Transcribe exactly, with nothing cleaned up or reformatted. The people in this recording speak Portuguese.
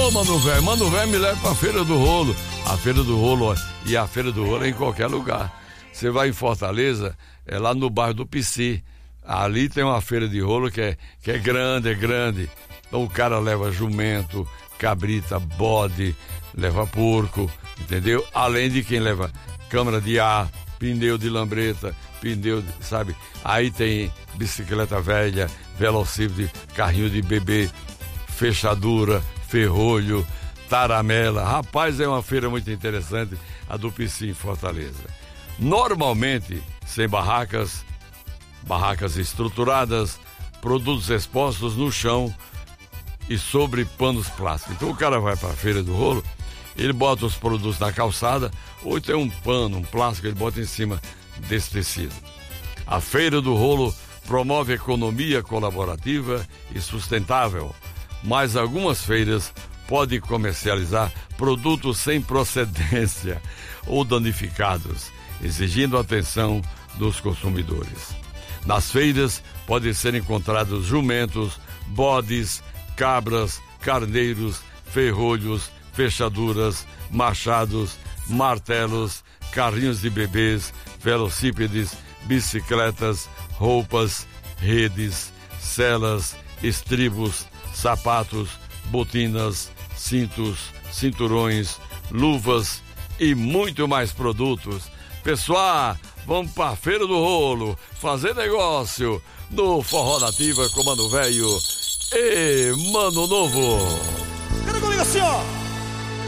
Ô, mano velho, mano velho, me leva pra Feira do Rolo. A Feira do Rolo, ó, e a Feira do Rolo é em qualquer lugar. Você vai em Fortaleza, é lá no bairro do Pici. Ali tem uma feira de rolo que é, que é grande, é grande. Então o cara leva jumento, cabrita, bode, leva porco, entendeu? Além de quem leva câmara de ar, pneu de lambreta, pneu, de, sabe? Aí tem bicicleta velha, velocípede, carrinho de bebê, fechadura, ferrolho, taramela. Rapaz, é uma feira muito interessante, a do Pici em Fortaleza. Normalmente, sem barracas, barracas estruturadas, produtos expostos no chão e sobre panos plásticos. Então o cara vai para a Feira do Rolo, ele bota os produtos na calçada, ou tem um pano, um plástico, ele bota em cima desse tecido. A Feira do Rolo promove economia colaborativa e sustentável, mas algumas feiras podem comercializar produtos sem procedência ou danificados, exigindo a atenção dos consumidores. Nas feiras podem ser encontrados jumentos, bodes, cabras, carneiros, ferrolhos, fechaduras, machados, martelos, carrinhos de bebês, velocípedes, bicicletas, roupas, redes, celas, estribos, sapatos, botinas, cintos, cinturões, luvas e muito mais produtos. Pessoal, vamos pra Feira do Rolo fazer negócio no Forró Nativa com Mano Velho e Mano Novo. Quero comigo assim, ó.